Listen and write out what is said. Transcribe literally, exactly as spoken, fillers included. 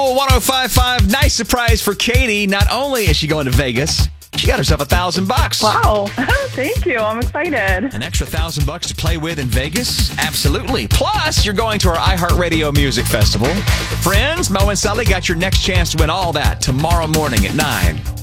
one oh five point five, nice surprise for Katie. Not only is she going to Vegas, she got herself a thousand bucks. Wow. Thank you. I'm excited. An extra thousand bucks to play with in Vegas? Absolutely. Plus, you're going to our iHeartRadio Music Festival. Friends, Mo and Sully got your next chance to win all that tomorrow morning at nine.